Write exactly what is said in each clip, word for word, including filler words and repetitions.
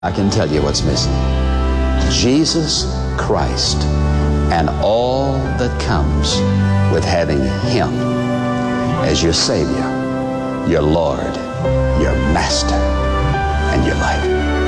I can tell you what's missing. Jesus Christ and all that comes with having Him as your Savior, your Lord, your Master, and your life.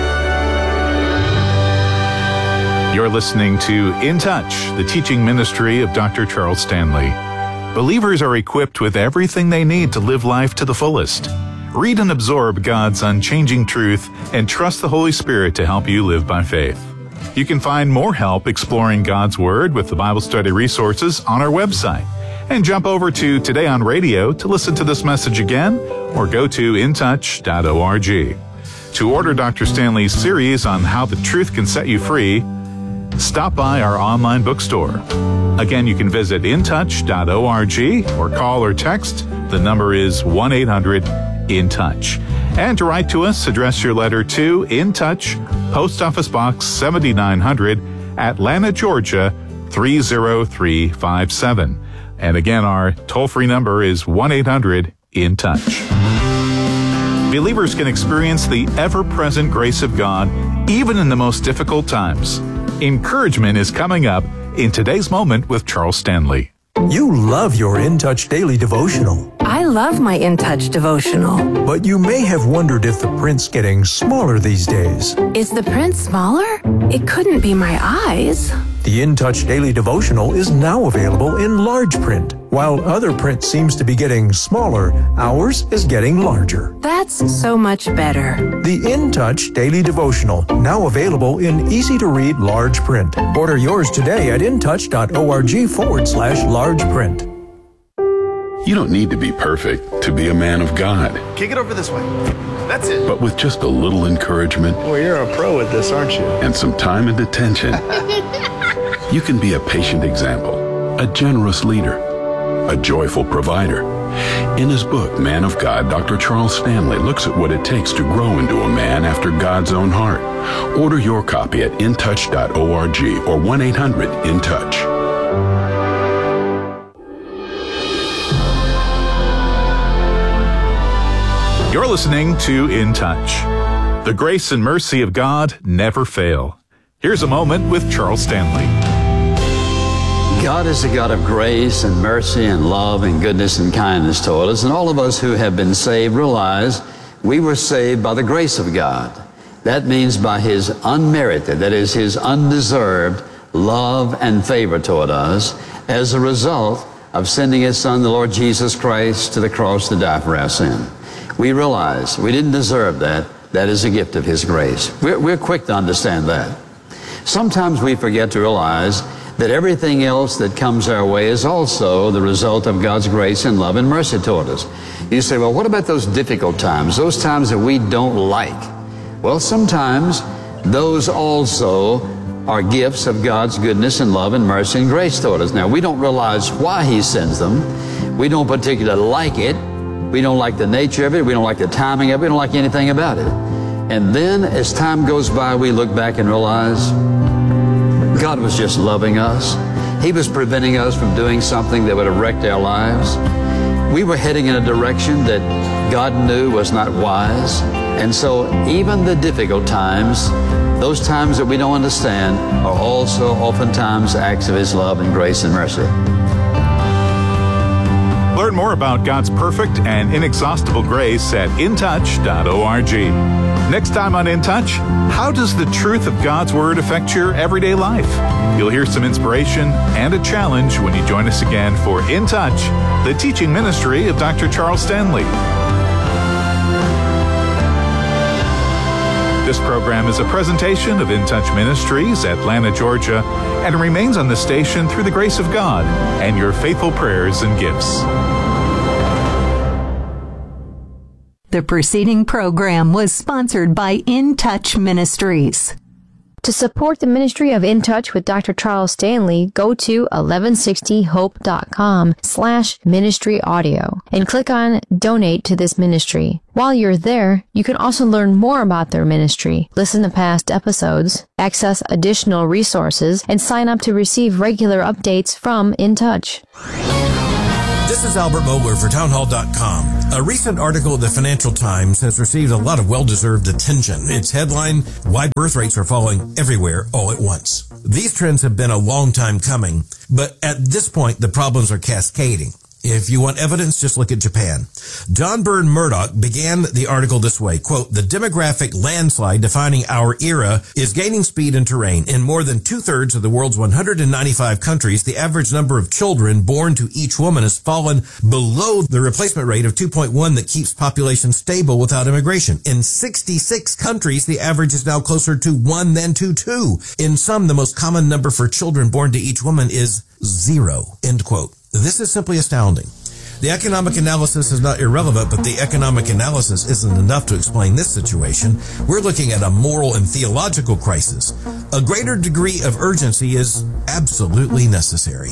You're listening to In Touch, the teaching ministry of Doctor Charles Stanley. Believers are equipped with everything they need to live life to the fullest. Read and absorb God's unchanging truth and trust the Holy Spirit to help you live by faith. You can find more help exploring God's Word with the Bible study resources on our website. And jump over to Today on Radio to listen to this message again, or go to in touch dot org. To order Doctor Stanley's series on how the truth can set you free, stop by our online bookstore. Again, you can visit in touch dot org or call or text. The number is one eight hundred in touch. And to write to us, address your letter to In Touch, Post Office Box seventy-nine hundred, Atlanta, Georgia three zero three five seven. And again, our toll-free number is one eight hundred in touch. Believers can experience the ever-present grace of God even in the most difficult times. Encouragement is coming up in today's moment with Charles Stanley. You love your In Touch Daily Devotional. I love my In Touch devotional. But you may have wondered if the print's getting smaller these days. Is the print smaller? It couldn't be my eyes. The In Touch Daily Devotional is now available in large print. While other print seems to be getting smaller, ours is getting larger. That's so much better. The In Touch Daily Devotional, now available in easy-to-read large print. Order yours today at in touch dot org forward slash large print. You don't need to be perfect to be a man of God. Kick it over this way. That's it. But with just a little encouragement... Well, you're a pro at this, aren't you? ...and some time and attention, you can be a patient example, a generous leader, a joyful provider. In his book, Man of God, Doctor Charles Stanley looks at what it takes to grow into a man after God's own heart. Order your copy at in touch dot org or one eight hundred in touch. You're listening to In Touch. The grace and mercy of God never fail. Here's a moment with Charles Stanley. God is a God of grace and mercy and love and goodness and kindness toward us. And all of us who have been saved realize we were saved by the grace of God. That means by His unmerited, that is His undeserved love and favor toward us as a result of sending His Son, the Lord Jesus Christ, to the cross to die for our sin. We realize we didn't deserve that. That is a gift of His grace. We're, we're quick to understand that. Sometimes we forget to realize that everything else that comes our way is also the result of God's grace and love and mercy toward us. You say, well, what about those difficult times, those times that we don't like? Well, sometimes those also are gifts of God's goodness and love and mercy and grace toward us. Now, we don't realize why He sends them. We don't particularly like it. We don't like the nature of it. We don't like the timing of it. We don't like anything about it. And then as time goes by, we look back and realize God was just loving us. He was preventing us from doing something that would have wrecked our lives. We were heading in a direction that God knew was not wise. And so even the difficult times, those times that we don't understand, are also oftentimes acts of His love and grace and mercy. Learn more about God's perfect and inexhaustible grace at in touch dot org. Next time on In Touch, how does the truth of God's Word affect your everyday life? You'll hear some inspiration and a challenge when you join us again for In Touch, the teaching ministry of Doctor Charles Stanley. This program is a presentation of In Touch Ministries, Atlanta, Georgia, and remains on the station through the grace of God and your faithful prayers and gifts. The preceding program was sponsored by In Touch Ministries. To support the ministry of In Touch with Doctor Charles Stanley, go to eleven sixty hope dot com slash ministry audio and click on Donate to this ministry. While you're there, you can also learn more about their ministry, listen to past episodes, access additional resources, and sign up to receive regular updates from In Touch. This is Albert Mohler for townhall dot com. A recent article of the Financial Times has received a lot of well-deserved attention. Its headline, Why Birth Rates Are Falling Everywhere All at Once. These trends have been a long time coming, but at this point, the problems are cascading. If you want evidence, just look at Japan. John Byrne Murdoch began the article this way, quote, the demographic landslide defining our era is gaining speed and terrain. In more than two-thirds of the world's one hundred ninety-five countries, the average number of children born to each woman has fallen below the replacement rate of two point one that keeps population stable without immigration. In sixty-six countries, the average is now closer to one than to two. In some, the most common number for children born to each woman is zero, end quote. This is simply astounding. The economic analysis is not irrelevant, but the economic analysis isn't enough to explain this situation. We're looking at a moral and theological crisis. A greater degree of urgency is absolutely necessary.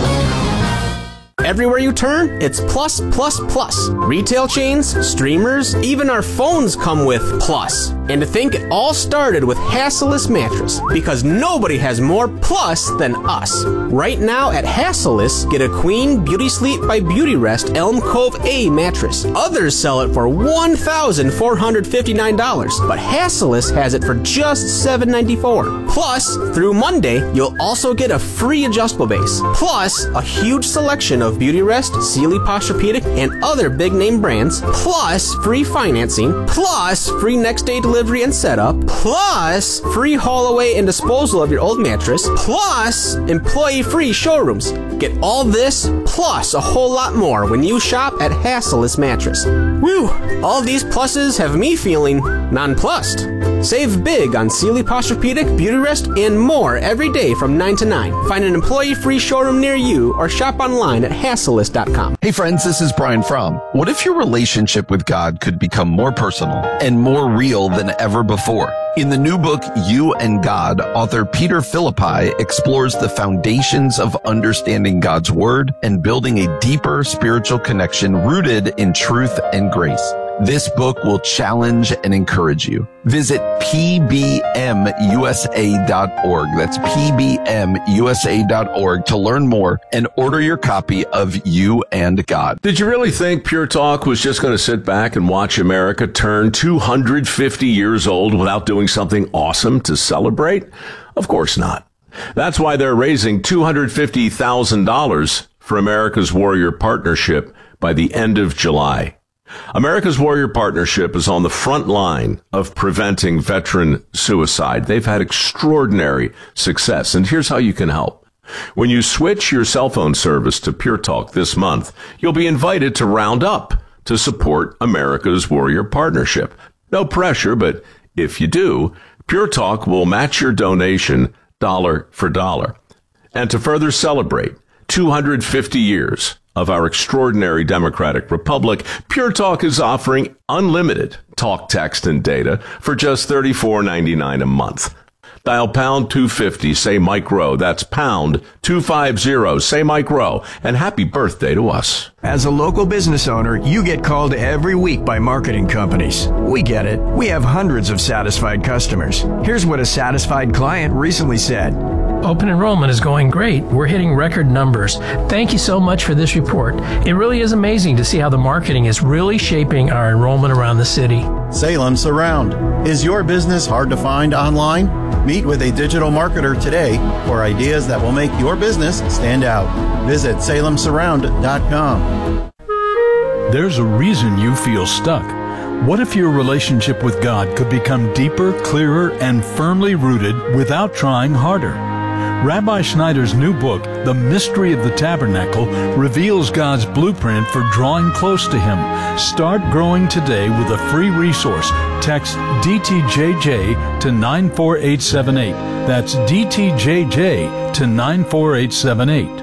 Everywhere you turn, it's plus, plus, plus. Retail chains, streamers, even our phones come with plus. And to think it all started with Hassellus Mattress, because nobody has more plus than us. Right now at Hassellus, get a Queen Beauty Sleep by Beautyrest Elm Cove A mattress. Others sell it for one thousand four hundred fifty-nine dollars, but Hassellus has it for just seven hundred ninety-four dollars. Plus, through Monday, you'll also get a free adjustable base. Plus, a huge selection of Beautyrest, Sealy Posturepedic, and other big-name brands, plus free financing, plus free next-day delivery and setup, plus free haul-away and disposal of your old mattress, plus employee-free showrooms. Get all this, plus a whole lot more when you shop at Hassellus Mattress. Woo! All these pluses have me feeling nonplussed. Save big on Sealy Posturepedic, Beautyrest, and more every day from nine to nine. Find an employee-free showroom near you or shop online at Hassellus dot com. Hey friends, this is Brian Fromm. What if your relationship with God could become more personal and more real than ever before? In the new book, You and God, author Peter Philippi explores the foundations of understanding God's Word and building a deeper spiritual connection rooted in truth and grace. This book will challenge and encourage you. Visit P B M U S A dot org. That's P B M U S A dot org to learn more and order your copy of You and God. Did you really think Pure Talk was just going to sit back and watch America turn two hundred fifty years old without doing something awesome to celebrate? Of course not. That's why they're raising two hundred fifty thousand dollars for America's Warrior Partnership by the end of July. America's Warrior Partnership is on the front line of preventing veteran suicide. They've had extraordinary success, and here's how you can help. When you switch your cell phone service to Pure Talk this month, you'll be invited to round up to support America's Warrior Partnership. No pressure, but if you do, Pure Talk will match your donation dollar for dollar. And to further celebrate two hundred fifty years of our extraordinary democratic republic, Pure Talk is offering unlimited talk, text, and data for just thirty-four ninety-nine a month. Dial pound two fifty, say Mike Rowe. That's pound two fifty, say Mike Rowe. And happy birthday to us. As a local business owner, you get called every week by marketing companies. We get it. We have hundreds of satisfied customers. Here's what a satisfied client recently said. Open enrollment is going great. We're hitting record numbers. Thank you so much for this report. It really is amazing to see how the marketing is really shaping our enrollment around the city. Salem Surround. Is your business hard to find online? Meet with a digital marketer today for ideas that will make your business stand out. Visit Salem Surround dot com. There's a reason you feel stuck. What if your relationship with God could become deeper, clearer, and firmly rooted without trying harder? Rabbi Schneider's new book, The Mystery of the Tabernacle, reveals God's blueprint for drawing close to Him. Start growing today with a free resource. Text D T J J to nine four eight seven eight. That's D T J J to nine four eight seven eight.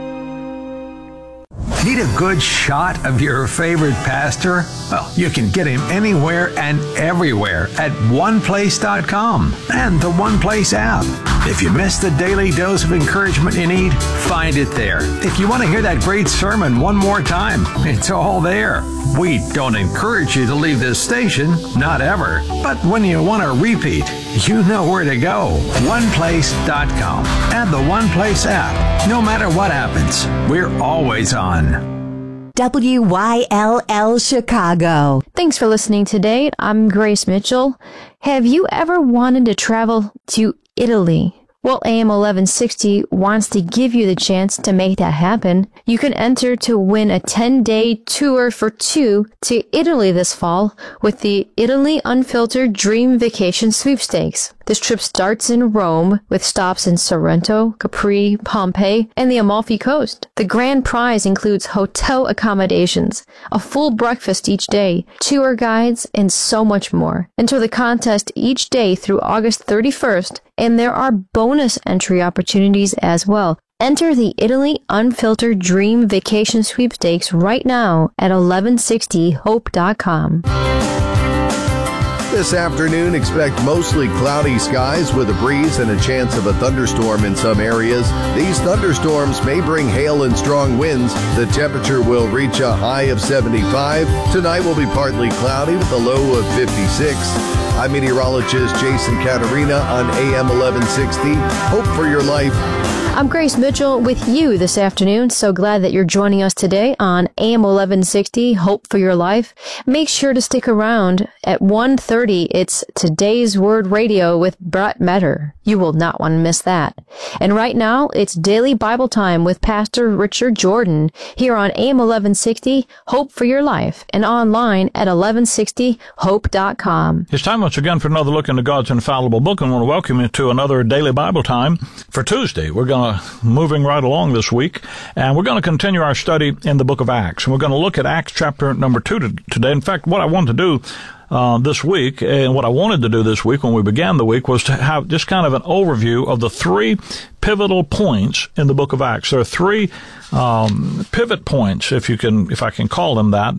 Need a good shot of your favorite pastor? Well, you can get him anywhere and everywhere at one place dot com and the One Place app. If you miss the daily dose of encouragement you need, find it there. If you want to hear that great sermon one more time, it's all there. We don't encourage you to leave this station, not ever. But when you want to repeat, you know where to go. one place dot com and the One Place app. No matter what happens, we're always on. W Y L L Chicago. Thanks for listening today. I'm Grace Mitchell. Have you ever wanted to travel to Italy? Well, A M eleven sixty wants to give you the chance to make that happen. You can enter to win a ten-day tour for two to Italy this fall with the Italy Unfiltered Dream Vacation Sweepstakes. This trip starts in Rome with stops in Sorrento, Capri, Pompeii, and the Amalfi Coast. The grand prize includes hotel accommodations, a full breakfast each day, tour guides, and so much more. Enter the contest each day through August thirty-first, and there are bonus entry opportunities as well. Enter the Italy Unfiltered Dream Vacation Sweepstakes right now at eleven sixty hope dot com. This afternoon, expect mostly cloudy skies with a breeze and a chance of a thunderstorm in some areas. These thunderstorms may bring hail and strong winds. The temperature will reach a high of seventy-five. Tonight will be partly cloudy with a low of fifty-six. I'm meteorologist Jason Caterina on A M eleven sixty. Hope for your life. I'm Grace Mitchell with you this afternoon. So glad that you're joining us today on A M eleven sixty, Hope for Your Life. Make sure to stick around. At one thirty, it's Today's Word Radio with Brett Metter. You will not want to miss that. And right now, it's Daily Bible Time with Pastor Richard Jordan here on A M eleven sixty, Hope for Your Life, and online at eleven sixty hope dot com. It's time once again for another look into God's infallible book, and I want to welcome you to another Daily Bible Time for Tuesday. We're going to moving right along this week, and we're going to continue our study in the book of Acts. And we're going to look at Acts chapter number two today. In fact, what I want to do Uh, this week, and what I wanted to do this week when we began the week, was to have just kind of an overview of the three pivotal points in the book of Acts. There are three um, pivot points, if you can, if I can call them that,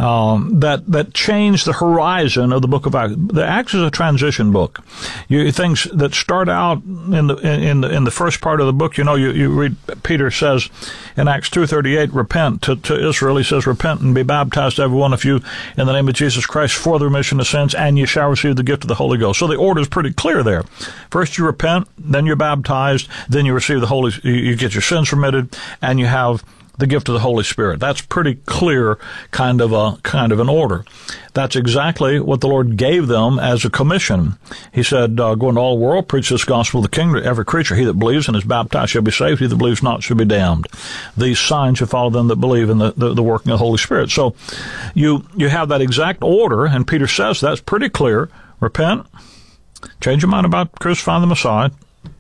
um, that that change the horizon of the book of Acts. The Acts is a transition book. You things that start out in the in the in the first part of the book. You know, you, you read Peter says in Acts two thirty-eight, repent to, to Israel. He says, repent and be baptized, every one of you, in the name of Jesus Christ, for the remission of sins, and you shall receive the gift of the Holy Ghost. So the order is pretty clear there. First you repent, then you're baptized, then you receive the Holy, you get your sins remitted, and you have the gift of the Holy Spirit. That's pretty clear kind of a, kind of an order. That's exactly what the Lord gave them as a commission. He said, uh, go into all the world, preach this gospel of the kingdom to every creature. He that believes and is baptized shall be saved. He that believes not shall be damned. These signs shall follow them that believe in the, the, the working of the Holy Spirit. So you, you have that exact order, and Peter says that's pretty clear. Repent, change your mind about crucifying the Messiah,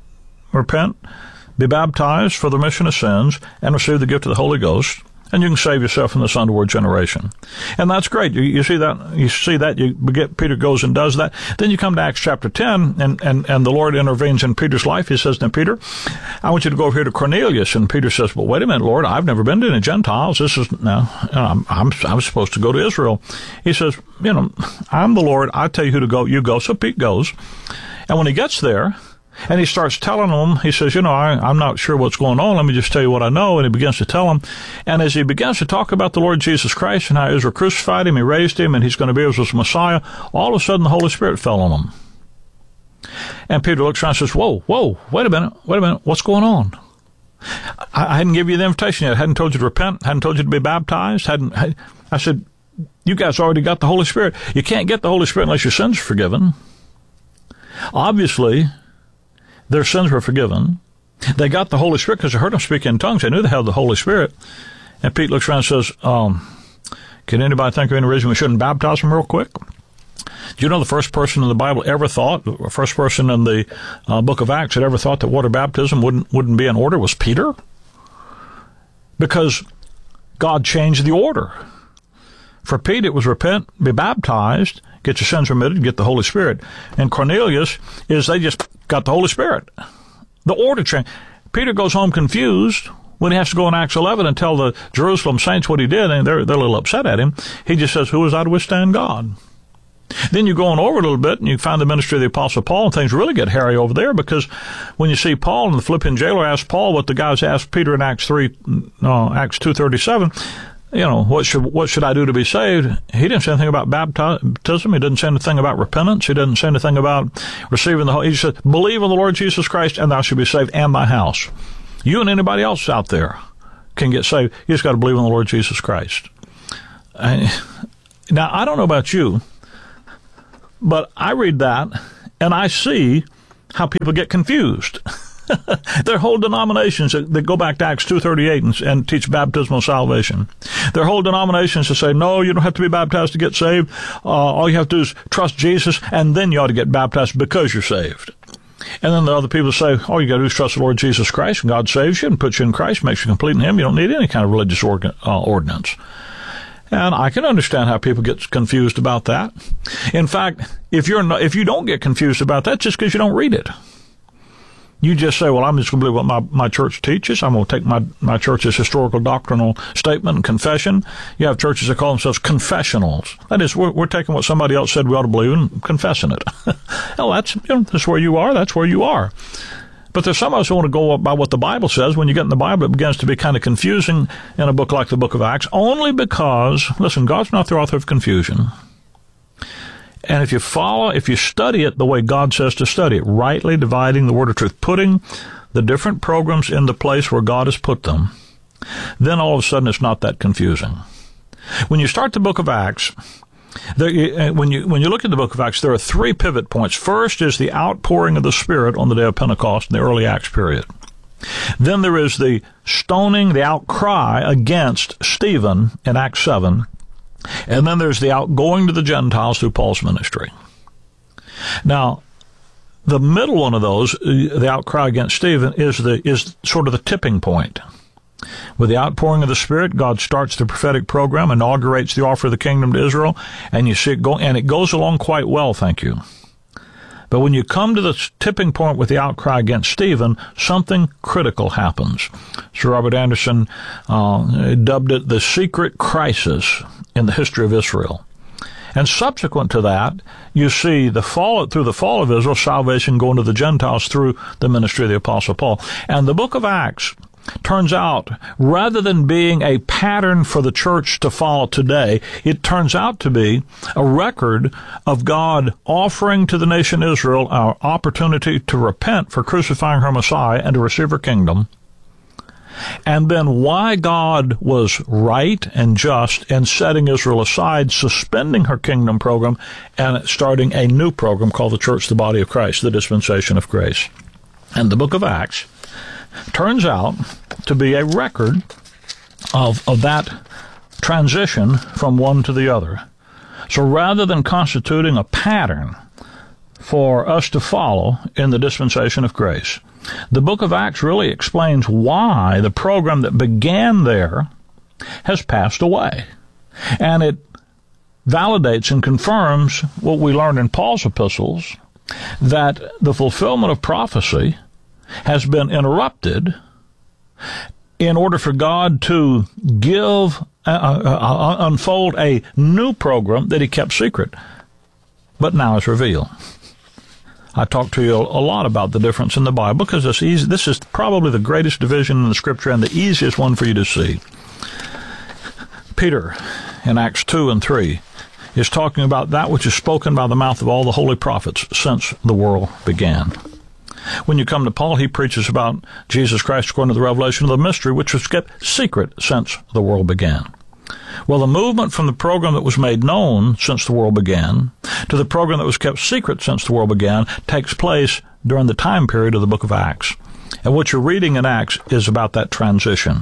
repent, be baptized for the remission of sins, and receive the gift of the Holy Ghost, and you can save yourself from this underworld generation. And that's great. You, you see that, you see that, you get, Peter goes and does that. Then you come to Acts chapter ten, and, and, and the Lord intervenes in Peter's life. He says, now, Peter, I want you to go over here to Cornelius. And Peter says, well, wait a minute, Lord, I've never been to any Gentiles. This is, no, I'm, I'm, I'm supposed to go to Israel. He says, you know, I'm the Lord. I tell you who to go. You go. So Pete goes. And when he gets there, and he starts telling them, he says, you know, I, I'm not sure what's going on. Let me just tell you what I know. And he begins to tell them. And as he begins to talk about the Lord Jesus Christ and how Israel crucified him, he raised him, and he's going to be Israel's Messiah, all of a sudden the Holy Spirit fell on him. And Peter looks around and says, whoa, whoa, wait a minute, wait a minute, what's going on? I, I hadn't given you the invitation yet. I hadn't told you to repent, hadn't told you to be baptized. Hadn't. I said, you guys already got the Holy Spirit. You can't get the Holy Spirit unless your sins are forgiven. Obviously, their sins were forgiven. They got the Holy Spirit because they heard them speak in tongues. They knew they had the Holy Spirit. And Pete looks around and says, um, can anybody think of any reason we shouldn't baptize them real quick? Do you know the first person in the Bible ever thought, the first person in the uh, book of Acts that ever thought that water baptism wouldn't, wouldn't be in order was Peter? Because God changed the order. For Pete, it was repent, be baptized, get your sins remitted, get the Holy Spirit. And Cornelius is they just got the Holy Spirit. The order changed. Peter goes home confused when he has to go in Acts eleven and tell the Jerusalem saints what he did, and they're, they're a little upset at him. He just says, who is I to withstand God? Then you go on over a little bit, and you find the ministry of the Apostle Paul, and things really get hairy over there, because when you see Paul, and the Philippian jailer asked Paul what the guys asked Peter in Acts three, uh, Acts two thirty-seven, you know, what should what should I do to be saved? He didn't say anything about baptism. He didn't say anything about repentance. He didn't say anything about receiving the Holy. He said, believe in the Lord Jesus Christ, and thou shalt be saved, and thy house. You and anybody else out there can get saved. You just got to believe in the Lord Jesus Christ. I, now, I don't know about you, but I read that and I see how people get confused. There are whole denominations that, that go back to Acts two thirty-eight and, and teach baptismal salvation. There are whole denominations that say, no, you don't have to be baptized to get saved. Uh, all you have to do is trust Jesus, and then you ought to get baptized because you're saved. And then the other people say, all you got to do is trust the Lord Jesus Christ, and God saves you and puts you in Christ, makes you complete in Him. You don't need any kind of religious organ, uh, ordinance. And I can understand how people get confused about that. In fact, if you're not, if you don't get confused about that, it's just because you don't read it. You just say, well, I'm just going to believe what my, my church teaches. I'm going to take my, my church's historical doctrinal statement and confession. You have churches that call themselves confessionals. That is, we're, we're taking what somebody else said we ought to believe and confessing it. Well, that's, you know, that's where you are. That's where you are. But there's some of us who want to go by what the Bible says. When you get in the Bible, it begins to be kind of confusing in a book like the book of Acts, only because, listen, God's not the author of confusion. And if you follow, if you study it the way God says to study it, rightly dividing the word of truth, putting the different programs in the place where God has put them, then all of a sudden it's not that confusing. When you start the book of Acts, there, when you when you look at the book of Acts, there are three pivot points. First is the outpouring of the Spirit on the day of Pentecost in the early Acts period. Then there is the stoning, the outcry against Stephen in Acts seven. And then there's the outgoing to the Gentiles through Paul's ministry. Now, the middle one of those, the outcry against Stephen, is the is sort of the tipping point. With the outpouring of the Spirit, God starts the prophetic program, inaugurates the offer of the kingdom to Israel, and you see it go, and it goes along quite well, thank you. But when you come to the tipping point with the outcry against Stephen, something critical happens. Sir Robert Anderson uh, dubbed it the secret crisis in the history of Israel. And subsequent to that, you see the fall through the fall of Israel, salvation going to the Gentiles through the ministry of the Apostle Paul. And the book of Acts turns out, rather than being a pattern for the church to follow today, it turns out to be a record of God offering to the nation Israel our opportunity to repent for crucifying her Messiah and to receive her kingdom. And then why God was right and just in setting Israel aside, suspending her kingdom program, and starting a new program called the Church, the Body of Christ, the Dispensation of Grace. And the book of Acts turns out to be a record of, of that transition from one to the other. So rather than constituting a pattern for us to follow in the dispensation of grace, the book of Acts really explains why the program that began there has passed away. And it validates and confirms what we learned in Paul's epistles, that the fulfillment of prophecy has been interrupted in order for God to give, uh, uh, unfold a new program that He kept secret, but now is revealed. I talked to you a lot about the difference in the Bible because this, easy, this is probably the greatest division in the Scripture and the easiest one for you to see. Peter, in Acts two and three, is talking about that which is spoken by the mouth of all the holy prophets since the world began. When you come to Paul, he preaches about Jesus Christ according to the revelation of the mystery, which was kept secret since the world began. Well, the movement from the program that was made known since the world began to the program that was kept secret since the world began takes place during the time period of the book of Acts. And what you're reading in Acts is about that transition.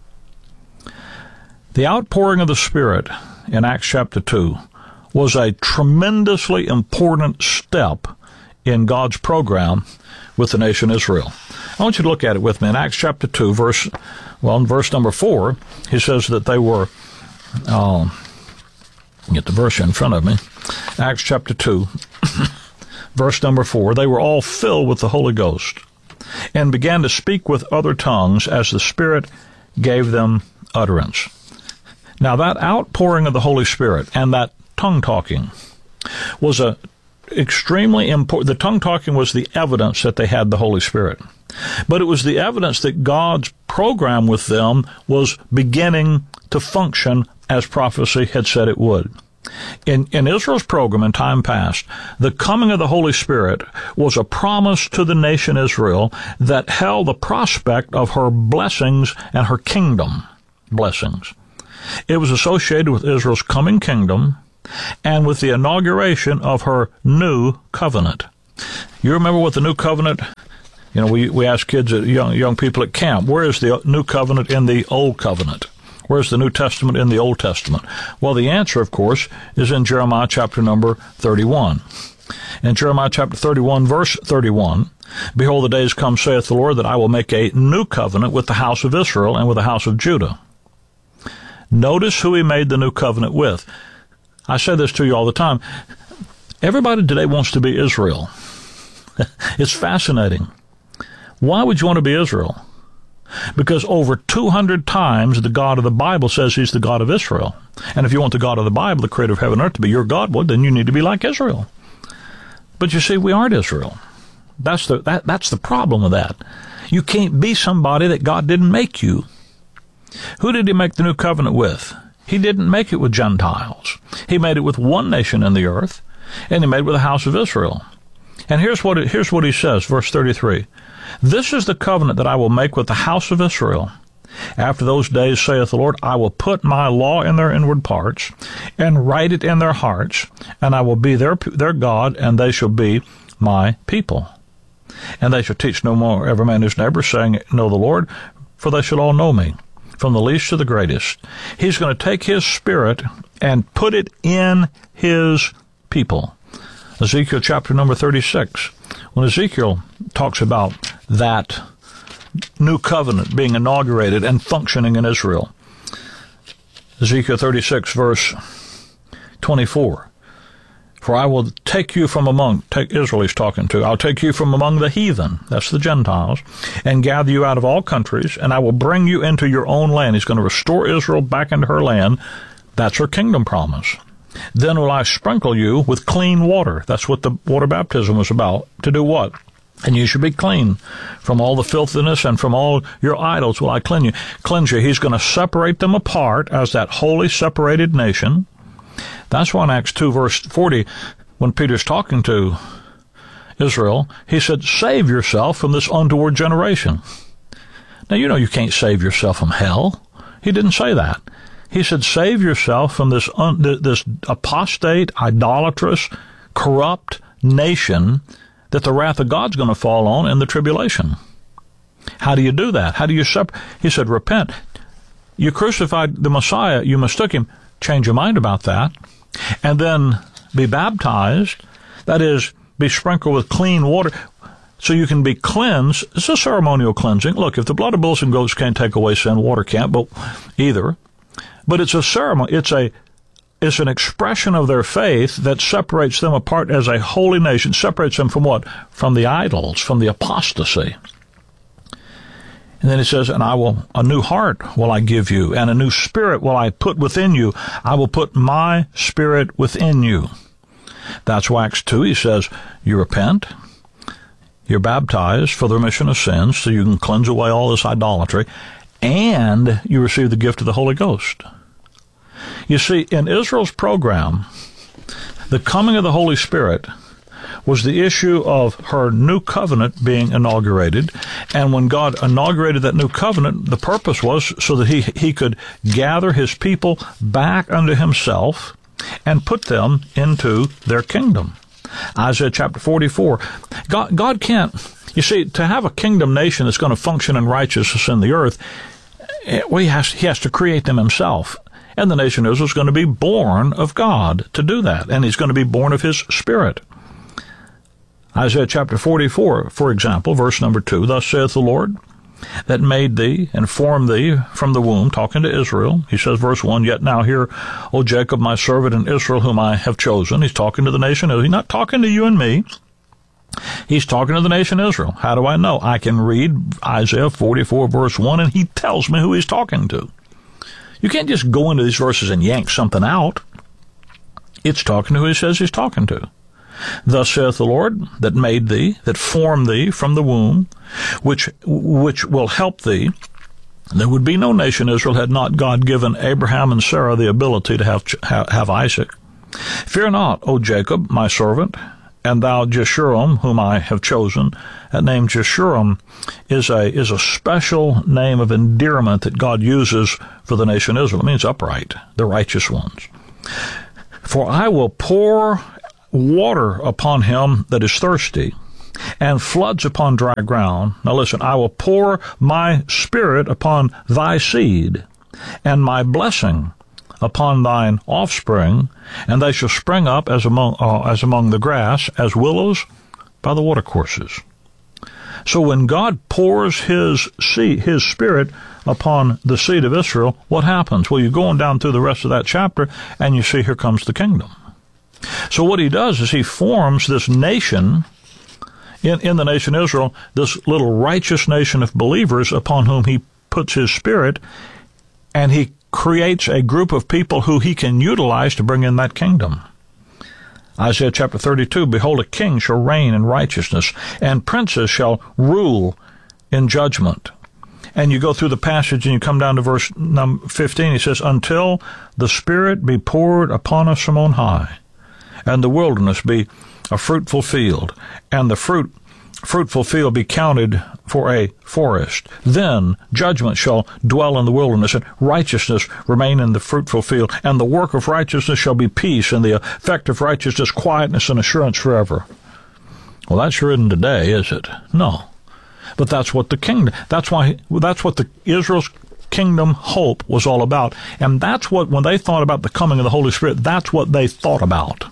The outpouring of the Spirit in Acts chapter two was a tremendously important step in God's program with the nation Israel. I want you to look at it with me. In Acts chapter two, verse, well, in verse number four, he says that they were, uh, get the verse in front of me, Acts chapter two, verse number four, they were all filled with the Holy Ghost and began to speak with other tongues as the Spirit gave them utterance. Now, that outpouring of the Holy Spirit and that tongue-talking was a extremely important. The tongue-talking was the evidence that they had the Holy Spirit. But it was the evidence that God's program with them was beginning to function as prophecy had said it would. In, in Israel's program in time past, the coming of the Holy Spirit was a promise to the nation Israel that held the prospect of her blessings and her kingdom blessings. It was associated with Israel's coming kingdom and with the inauguration of her new covenant. You remember what the new covenant, you know, we, we ask kids, at young, young people at camp, where is the new covenant in the old covenant? Where's the New Testament in the Old Testament? Well, the answer, of course, is in Jeremiah chapter number thirty-one. In Jeremiah chapter thirty-one, verse thirty-one, behold, the days come, saith the Lord, that I will make a new covenant with the house of Israel and with the house of Judah. Notice who he made the new covenant with. I say this to you all the time. Everybody today wants to be Israel. It's fascinating. Why would you want to be Israel? Because over two hundred times the God of the Bible says he's the God of Israel. And if you want the God of the Bible, the creator of heaven and earth, to be your God, well, then you need to be like Israel. But you see, we aren't Israel. That's the, that, that's the problem with that. You can't be somebody that God didn't make you. Who did he make the new covenant with? He didn't make it with Gentiles. He made it with one nation in the earth, and he made it with the house of Israel. And here's what it, here's what he says, verse thirty-three. This is the covenant that I will make with the house of Israel. After those days, saith the Lord, I will put my law in their inward parts, and write it in their hearts, and I will be their, their God, and they shall be my people. And they shall teach no more every man his neighbor, saying, Know the Lord, for they shall all know me, from the least to the greatest. He's going to take his spirit and put it in his people. Ezekiel chapter number thirty-six. When Ezekiel talks about that new covenant being inaugurated and functioning in Israel, Ezekiel thirty-six, verse twenty-four. For I will take you from among, take Israel he's talking to, I'll take you from among the heathen, that's the Gentiles, and gather you out of all countries, and I will bring you into your own land. He's going to restore Israel back into her land. That's her kingdom promise. Then will I sprinkle you with clean water. That's what the water baptism was about. To do what? And you should be clean from all the filthiness, and from all your idols will I cleanse you. Cleanse you. He's going to separate them apart as that holy separated nation. That's why in Acts two, verse forty, when Peter's talking to Israel, he said, save yourself from this untoward generation. Now, you know you can't save yourself from hell. He didn't say that. He said, save yourself from this un, this apostate, idolatrous, corrupt nation that the wrath of God's going to fall on in the tribulation. How do you do that? How do you separate? He said, repent. You crucified the Messiah. You mistook him. Change your mind about that. And then be baptized. That is, be sprinkled with clean water so you can be cleansed. It's a ceremonial cleansing. Look, if the blood of bulls and goats can't take away sin, water can't, but either. But it's a ceremony. It's a it's an expression of their faith that separates them apart as a holy nation. Separates them from what? From the idols, from the apostasy. And then it says, and I will, a new heart will I give you, and a new spirit will I put within you. I will put my spirit within you. That's why Acts two, he says, you repent, you're baptized for the remission of sins, so you can cleanse away all this idolatry, and you receive the gift of the Holy Ghost. You see, in Israel's program, the coming of the Holy Spirit was the issue of her new covenant being inaugurated. And when God inaugurated that new covenant, the purpose was so that he, he could gather his people back unto himself and put them into their kingdom. Isaiah chapter forty-four. God, God can't, you see, to have a kingdom nation that's going to function in righteousness in the earth, well, he has, he has to create them himself. And the nation of Israel is going to be born of God to do that. And he's going to be born of his Spirit. Isaiah chapter forty-four, for example, verse number two, thus saith the Lord, that made thee and formed thee from the womb, talking to Israel. He says, verse one, yet now hear, O Jacob, my servant, and Israel, whom I have chosen. He's talking to the nation. He's not talking to you and me. He's talking to the nation Israel. How do I know? I can read Isaiah forty-four, verse one, and he tells me who he's talking to. You can't just go into these verses and yank something out. It's talking to who he says he's talking to. Thus saith the Lord, that made thee, that formed thee from the womb, which which will help thee. There would be no nation, Israel, had not God given Abraham and Sarah the ability to have have Isaac. Fear not, O Jacob, my servant, and thou Jeshurun, whom I have chosen. That name Jeshurun is a is a special name of endearment that God uses for the nation Israel. It means upright, the righteous ones. For I will pour water upon him that is thirsty, and floods upon dry ground. Now listen, I will pour my spirit upon thy seed, and my blessing upon thine offspring, and they shall spring up as among uh, as among the grass, as willows by the watercourses. So when God pours his seed, his spirit upon the seed of Israel, what happens? Well, you're going down through the rest of that chapter, and you see here comes the kingdom. So what he does is he forms this nation, in, in the nation Israel, this little righteous nation of believers upon whom he puts his spirit, and he creates a group of people who he can utilize to bring in that kingdom. Isaiah chapter thirty-two, behold, a king shall reign in righteousness, and princes shall rule in judgment. And you go through the passage and you come down to verse number fifteen. He says, until the Spirit be poured upon us from on high, and the wilderness be a fruitful field, and the fruit fruitful field be counted for a forest. Then judgment shall dwell in the wilderness, and righteousness remain in the fruitful field. And the work of righteousness shall be peace, and the effect of righteousness quietness and assurance forever. Well, that sure isn't today, is it? No. But that's what the kingdom, that's why, that's what the Israel's kingdom hope was all about. And that's what, when they thought about the coming of the Holy Spirit, that's what they thought about.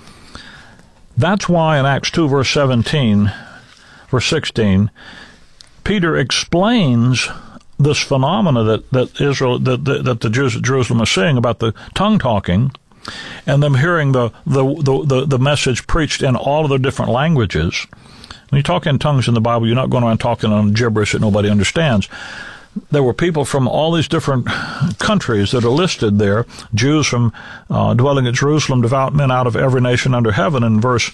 That's why in Acts two, verse seventeen, verse sixteen, Peter explains this phenomena that, that Israel, that, that, that the Jews at Jerusalem are seeing about the tongue talking, and them hearing the, the, the, the, the message preached in all of their different languages. When you talk in tongues in the Bible, you're not going around talking on gibberish that nobody understands. There were people from all these different countries that are listed there, Jews from uh, dwelling at Jerusalem, devout men out of every nation under heaven. In verse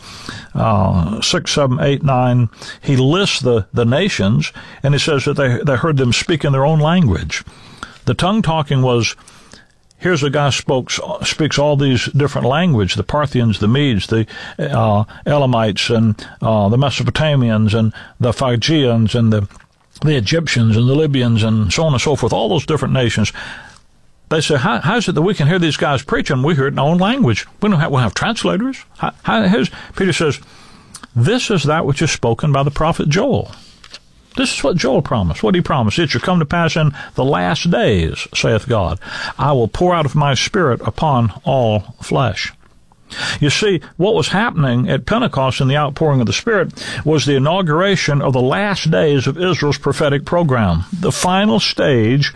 uh, six, seven, eight, nine, he lists the, the nations, and he says that they, they heard them speak in their own language. The tongue talking was, here's a guy spokes, speaks all these different languages, the Parthians, the Medes, the uh, Elamites, and uh, the Mesopotamians, and the Phrygians, and the the Egyptians and the Libyans and so on and so forth, all those different nations. They say, how, how is it that we can hear these guys preaching? We hear it in our own language. We don't have, we don't have translators. How, how, Peter says, this is that which is spoken by the prophet Joel. This is what Joel promised. What did he promise? It shall come to pass in the last days, saith God, I will pour out of my spirit upon all flesh. You see, what was happening at Pentecost in the outpouring of the Spirit was the inauguration of the last days of Israel's prophetic program, the final stage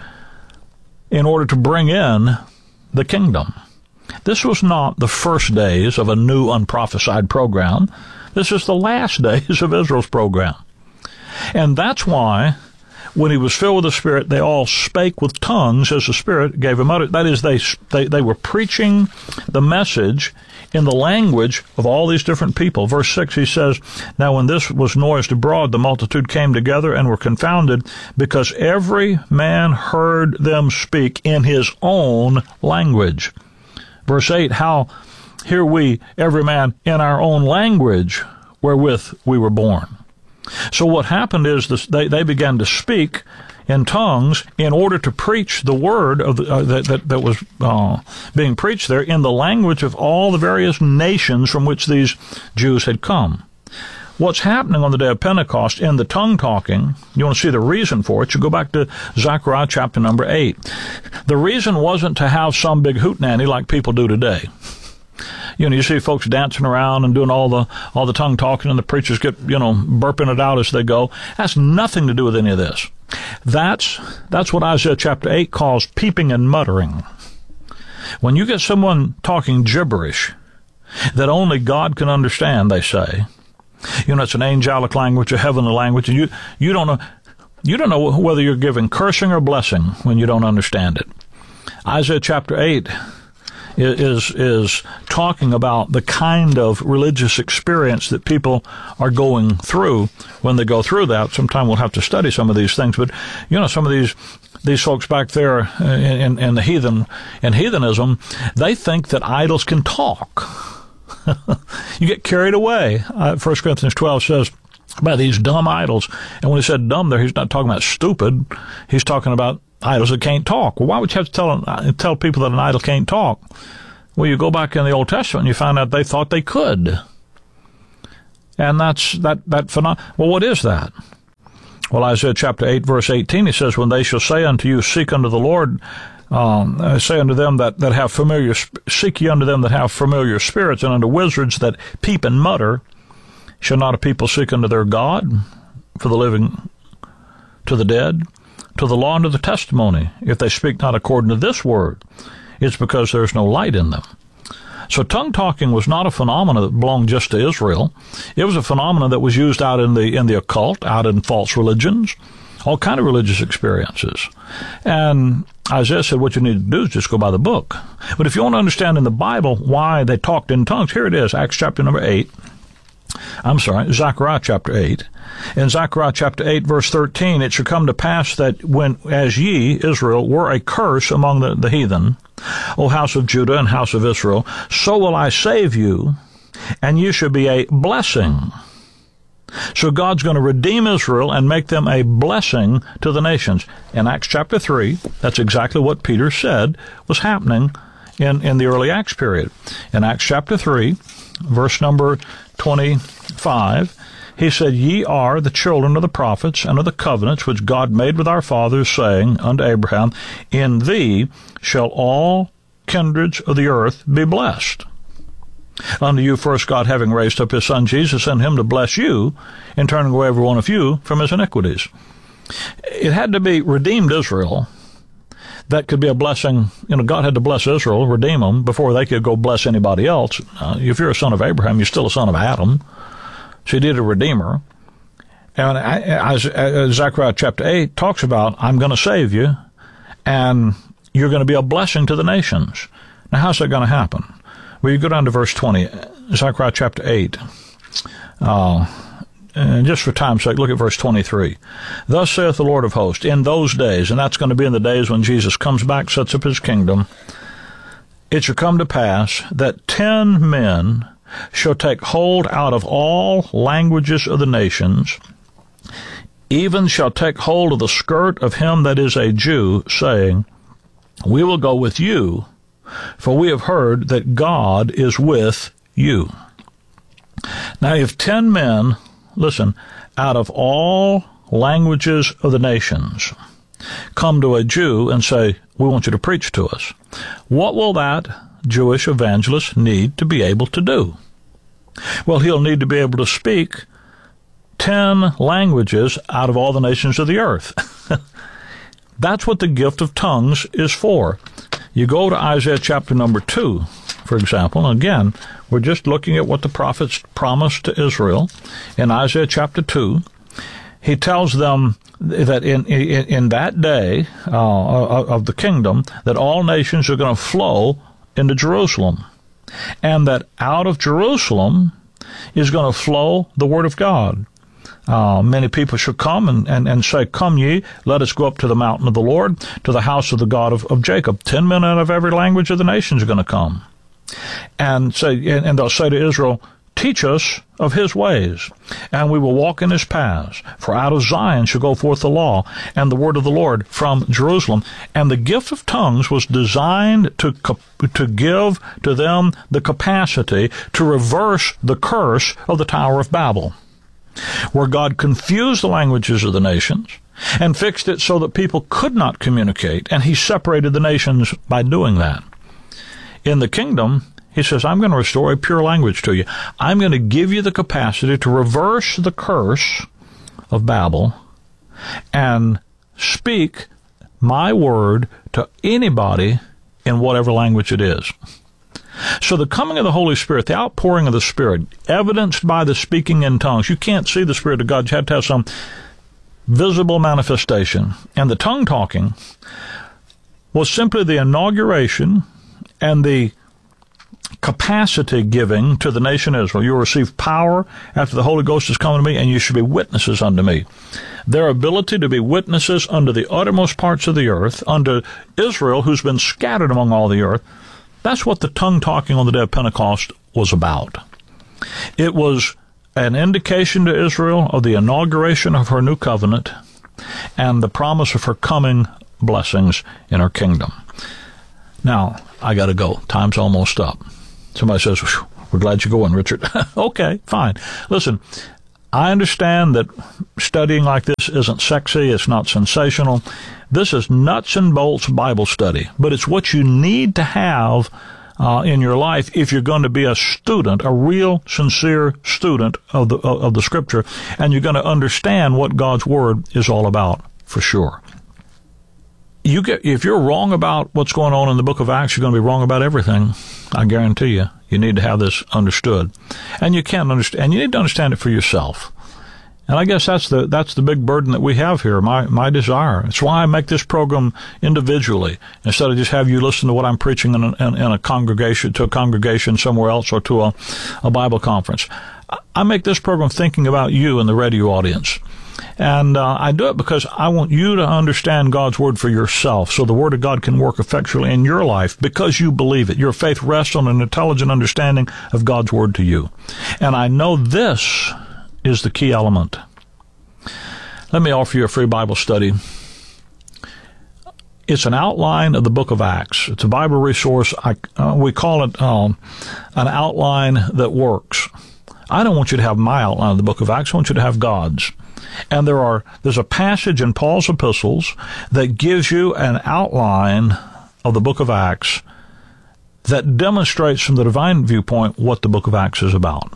in order to bring in the kingdom. This was not the first days of a new unprophesied program. This is the last days of Israel's program. And that's why when he was filled with the Spirit, they all spake with tongues as the Spirit gave him utterance. That is, they, they, they were preaching the message in the language of all these different people. Verse six, he says, now when this was noised abroad, the multitude came together and were confounded, because every man heard them speak in his own language. Verse eight, how hear we every man in our own language wherewith we were born. So what happened is this, they, they began to speak in tongues in order to preach the word of the, uh, that, that, that was uh, being preached there in the language of all the various nations from which these Jews had come. What's happening on the day of Pentecost in the tongue talking, you want to see the reason for it, you go back to Zechariah chapter number eight. The reason wasn't to have some big hootenanny like people do today. You know, you see folks dancing around and doing all the all the tongue talking, and the preachers get, you know, burping it out as they go. That's nothing to do with any of this. That's that's what Isaiah chapter eight calls peeping and muttering. When you get someone talking gibberish that only God can understand, they say, you know, it's an angelic language, a heavenly language, and you you don't know you don't know whether you're giving cursing or blessing when you don't understand it. Isaiah chapter eight is is talking about the kind of religious experience that people are going through when they go through that. Sometime we'll have to study some of these things, but you know, some of these these folks back there in, in, in the heathen, in heathenism, they think that idols can talk. You get carried away. Uh, First Corinthians twelve says, by these dumb idols. And when he said dumb there, he's not talking about stupid. He's talking about idols that can't talk. Well, why would you have to tell, tell people that an idol can't talk? Well, you go back in the Old Testament and you find out they thought they could. And that's that, that phenomenon. Well, what is that? Well, Isaiah chapter eight, verse eighteen, he says, when they shall say unto you, seek unto the Lord, um, say unto them that, that have familiar, seek ye unto them that have familiar spirits, and unto wizards that peep and mutter, shall not a people seek unto their God, for the living, to the dead, to the law and to the testimony? If they speak not according to this word, it's because there's no light in them. So tongue-talking was not a phenomenon that belonged just to Israel. It was a phenomenon that was used out in the in the occult, out in false religions, all kind of religious experiences. And Isaiah said what you need to do is just go by the book. But if you want to understand in the Bible why they talked in tongues, here it is, Acts chapter number eight. I'm sorry, Zechariah chapter eight. In Zechariah chapter eight, verse thirteen, it shall come to pass that when, as ye, Israel, were a curse among the, the heathen, O house of Judah and house of Israel, so will I save you, and you shall be a blessing. So God's going to redeem Israel and make them a blessing to the nations. In Acts chapter three, that's exactly what Peter said was happening in, in the early Acts period. In Acts chapter three, verse number twenty-five, he said, Ye are the children of the prophets and of the covenants which God made with our fathers, saying unto Abraham, In thee shall all kindreds of the earth be blessed. Unto you first God, having raised up his son Jesus, sent him to bless you, in turning away every one of you from his iniquities. It had to be redeemed Israel that could be a blessing. You know, God had to bless Israel, redeem them, before they could go bless anybody else. Uh, if you're a son of Abraham, you're still a son of Adam. So he did a redeemer. And I, I, Zechariah chapter eight talks about, I'm going to save you, and you're going to be a blessing to the nations. Now, how's that going to happen? Well, you go down to verse twenty, Zechariah chapter eight. Uh, and just for time's sake, look at verse twenty-three. Thus saith the Lord of hosts, in those days, and that's going to be in the days when Jesus comes back, sets up his kingdom, it shall come to pass that ten men shall take hold out of all languages of the nations, even shall take hold of the skirt of him that is a Jew, saying, We will go with you, for we have heard that God is with you. Now, if ten men, listen, out of all languages of the nations come to a Jew and say, we want you to preach to us, what will that Jewish evangelist need to be able to do? Well, he'll need to be able to speak ten languages out of all the nations of the earth. That's what the gift of tongues is for. You go to Isaiah chapter number two, for example, and again, we're just looking at what the prophets promised to Israel. In Isaiah chapter two, he tells them that in in, in that day uh, of the kingdom, that all nations are going to flow into Jerusalem, and that out of Jerusalem is going to flow the word of God. Uh, many people shall come and, and, and say, Come ye, let us go up to the mountain of the Lord, to the house of the God of, of Jacob. Ten men out of every language of the nations are going to come. And say, and, and they'll say to Israel, Teach us of his ways, and we will walk in his paths. For out of Zion shall go forth the law and the word of the Lord from Jerusalem. And the gift of tongues was designed to to give to them the capacity to reverse the curse of the Tower of Babel, where God confused the languages of the nations and fixed it so that people could not communicate, and he separated the nations by doing that. In the kingdom, he says, I'm going to restore a pure language to you. I'm going to give you the capacity to reverse the curse of Babel and speak my word to anybody in whatever language it is. So the coming of the Holy Spirit, the outpouring of the Spirit, evidenced by the speaking in tongues. You can't see the Spirit of God. You have to have some visible manifestation. And the tongue talking was simply the inauguration and the capacity giving to the nation Israel. You will receive power after the Holy Ghost has come to me, and you should be witnesses unto me. Their ability to be witnesses unto the uttermost parts of the earth, unto Israel, who's been scattered among all the earth, that's what the tongue talking on the day of Pentecost was about. It was an indication to Israel of the inauguration of her new covenant and the promise of her coming blessings in her kingdom. Now, I got to go. Time's almost up. Somebody says, we're glad you're going, Richard. Okay, fine. Listen, I understand that studying like this isn't sexy. It's not sensational. This is nuts and bolts Bible study, but it's what you need to have uh, in your life if you're going to be a student, a real, sincere student of the of the Scripture, and you're going to understand what God's Word is all about for sure. You get if you're wrong about what's going on in the book of Acts, you're going to be wrong about everything. I guarantee you. You need to have this understood, and you can't understand. And you need to understand it for yourself. And I guess that's the that's the big burden that we have here. My my desire. It's why I make this program individually instead of just have you listen to what I'm preaching in a, in, in a congregation to a congregation somewhere else or to a, a Bible conference. I make this program thinking about you and the radio audience. And uh, I do it because I want you to understand God's Word for yourself so the Word of God can work effectually in your life because you believe it. Your faith rests on an intelligent understanding of God's Word to you. And I know this is the key element. Let me offer you a free Bible study. It's an outline of the book of Acts. It's a Bible resource. I, uh, we call it um, an outline that works. I don't want you to have my outline of the book of Acts. I want you to have God's. And there are there's a passage in Paul's epistles that gives you an outline of the book of Acts that demonstrates from the divine viewpoint what the book of Acts is about.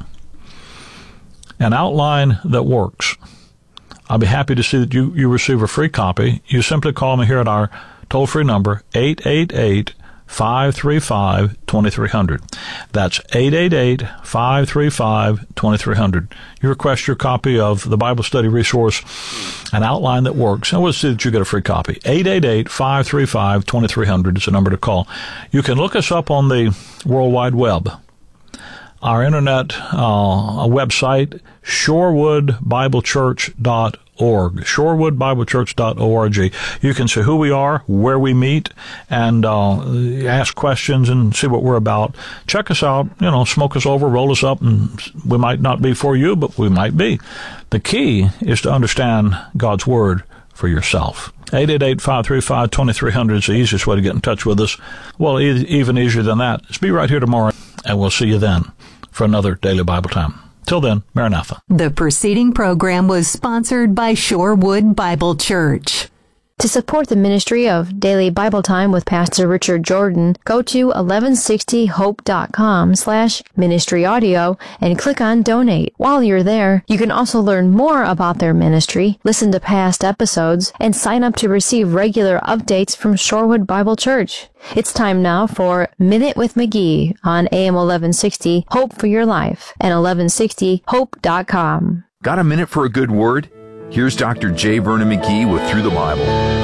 An outline that works. I'll be happy to see that you, you receive a free copy. You simply call me here at our toll-free number, eight eight eight, five three five, two three zero zero. That's eight eight eight, five three five, two three zero zero. You request your copy of the Bible study resource, an outline that works, and we'll see that you get a free copy. eight eight eight, five three five, two three zero zero is the number to call. You can look us up on the World Wide Web. Our internet uh, website, shorewood bible church dot org, shorewood bible church dot org. You can see who we are, where we meet, and uh, ask questions and see what we're about. Check us out, you know, smoke us over, roll us up, and we might not be for you, but we might be. The key is to understand God's Word for yourself. eight eight eight, five three five, two three zero zero is the easiest way to get in touch with us. Well, e- even easier than that, just be right here tomorrow, and we'll see you then for another Daily Bible Time. Till then, Maranatha. The preceding program was sponsored by Shorewood Bible Church. To support the ministry of Daily Bible Time with Pastor Richard Jordan, go to eleven sixty hope dot com slash ministry audio and click on Donate. While you're there, you can also learn more about their ministry, listen to past episodes, and sign up to receive regular updates from Shorewood Bible Church. It's time now for Minute with McGee on A M eleven sixty Hope for Your Life and eleven sixty hope dot com. Got a minute for a good word? Here's Doctor J. Vernon McGee with Through the Bible.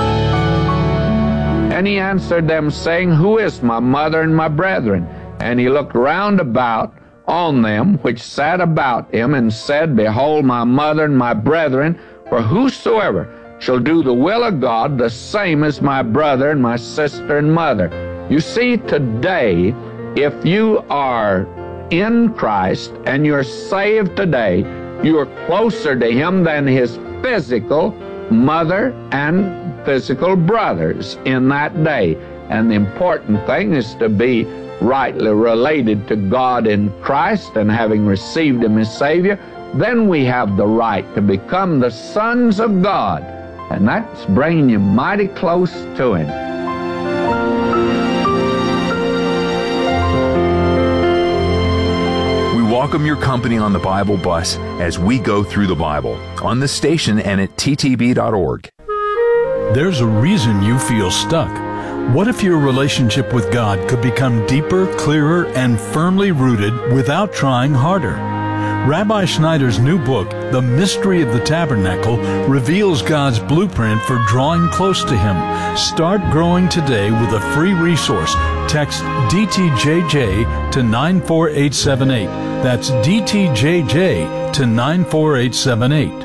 And he answered them, saying, Who is my mother and my brethren? And he looked round about on them which sat about him, and said, Behold, my mother and my brethren, for whosoever shall do the will of God, the same is my brother and my sister and mother. You see, today, if you are in Christ and you're saved today, you are closer to him than his physical mother and physical brothers in that day. And the important thing is to be rightly related to God in Christ, and having received him as Savior, then we have the right to become the sons of God. And that's bringing you mighty close to him. Welcome your company on the Bible Bus as we go through the Bible on the station and at T T B dot org. There's a reason you feel stuck. What if your relationship with God could become deeper, clearer, and firmly rooted without trying harder? Rabbi Schneider's new book, The Mystery of the Tabernacle, reveals God's blueprint for drawing close to Him. Start growing today with a free resource. Text D T J J to nine four eight seven eight. That's D T J J to nine four eight seven eight.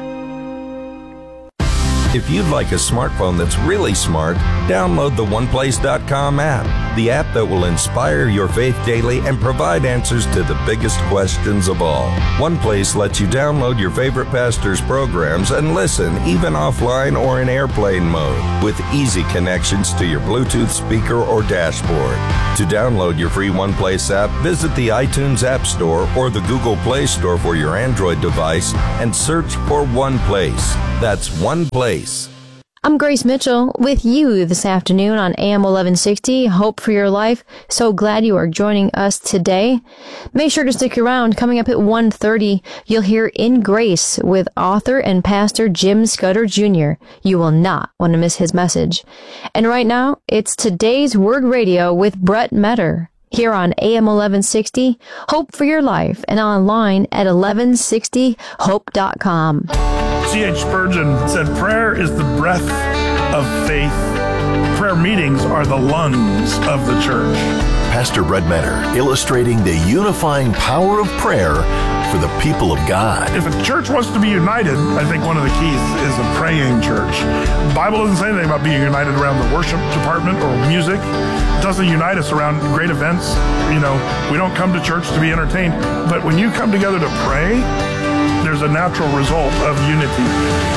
If you'd like a smartphone that's really smart, download the one place dot com app, the app that will inspire your faith daily and provide answers to the biggest questions of all. OnePlace lets you download your favorite pastor's programs and listen even offline or in airplane mode with easy connections to your Bluetooth speaker or dashboard. To download your free OnePlace app, visit the iTunes App Store or the Google Play Store for your Android device and search for OnePlace. That's OnePlace. I'm Grace Mitchell with you this afternoon on A M eleven sixty, Hope for Your Life. So glad you are joining us today. Make sure to stick around. Coming up at one thirty, you'll hear In Grace with author and pastor Jim Scudder Junior You will not want to miss his message. And right now, it's Today's Word Radio with Brett Metter here on A M eleven sixty, Hope for Your Life, and online at eleven sixty hope dot com. C H Spurgeon said, prayer is the breath of faith. Prayer meetings are the lungs of the church. Pastor Brett Metter, illustrating the unifying power of prayer for the people of God. If a church wants to be united, I think one of the keys is a praying church. The Bible doesn't say anything about being united around the worship department or music. It doesn't unite us around great events. You know, we don't come to church to be entertained. But when you come together to pray, there's a natural result of unity.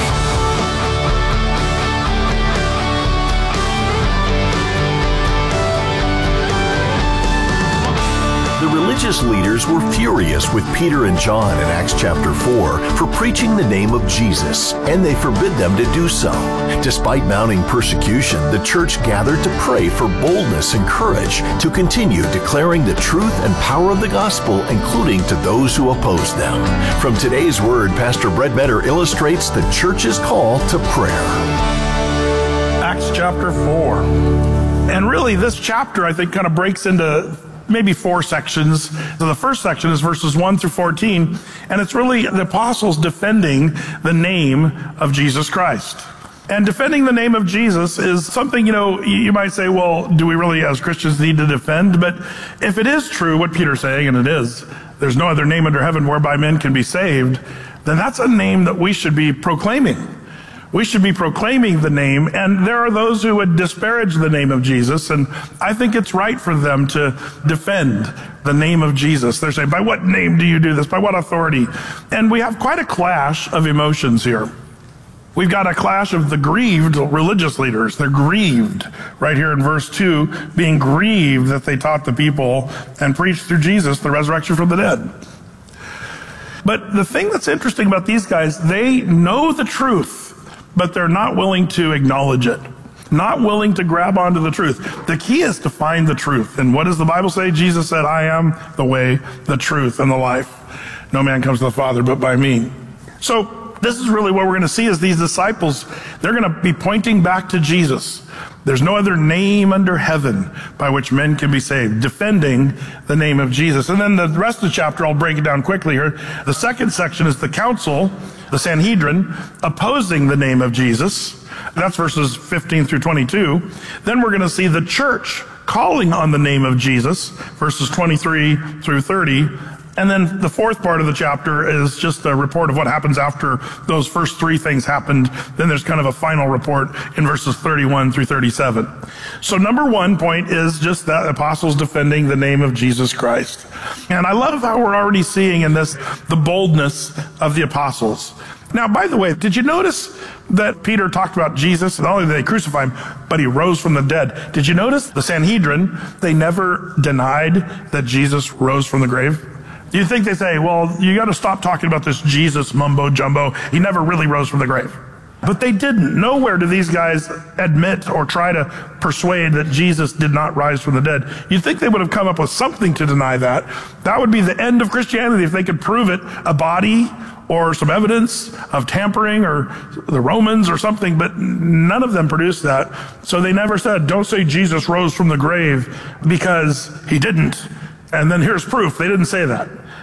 The religious leaders were furious with Peter and John in Acts chapter four for preaching the name of Jesus, and they forbid them to do so. Despite mounting persecution, the church gathered to pray for boldness and courage to continue declaring the truth and power of the gospel, including to those who oppose them. From today's Word, Pastor Brett Metter illustrates the church's call to prayer. Acts chapter four. And really, this chapter, I think, kind of breaks into maybe four sections. So the first section is verses one through fourteen, and it's really the apostles defending the name of Jesus Christ. And defending the name of Jesus is something, you know, you might say, well, do we really as Christians need to defend? But if it is true, what Peter's saying, and it is, there's no other name under heaven whereby men can be saved, then that's a name that we should be proclaiming. We should be proclaiming the name, and there are those who would disparage the name of Jesus, and I think it's right for them to defend the name of Jesus. They're saying, by what name do you do this? By what authority? And we have quite a clash of emotions here. We've got a clash of the grieved religious leaders. They're grieved, right here in verse two, being grieved that they taught the people and preached through Jesus the resurrection from the dead. But the thing that's interesting about these guys, they know the truth, but they're not willing to acknowledge it, not willing to grab onto the truth. The key is to find the truth. And what does the Bible say? Jesus said, I am the way, the truth, and the life. No man comes to the Father but by me. So this is really what we're going to see is these disciples, they're going to be pointing back to Jesus. There's no other name under heaven by which men can be saved, defending the name of Jesus. And then the rest of the chapter, I'll break it down quickly here. The second section is the council, the Sanhedrin, opposing the name of Jesus. That's verses fifteen through twenty-two. Then we're going to see the church calling on the name of Jesus, verses twenty-three through thirty. And then the fourth part of the chapter is just a report of what happens after those first three things happened. Then there's kind of a final report in verses thirty-one through thirty-seven. So number one point is just that apostles defending the name of Jesus Christ. And I love how we're already seeing in this the boldness of the apostles. Now, by the way, did you notice that Peter talked about Jesus? Not only did they crucify him, but he rose from the dead. Did you notice the Sanhedrin, they never denied that Jesus rose from the grave? Do you think they say, well, you got to stop talking about this Jesus mumbo jumbo. He never really rose from the grave. But they didn't. Nowhere do these guys admit or try to persuade that Jesus did not rise from the dead. You'd think they would have come up with something to deny that. That would be the end of Christianity if they could prove it, a body or some evidence of tampering or the Romans or something, but none of them produced that. So they never said, don't say Jesus rose from the grave because he didn't. And then here's proof. They didn't say that.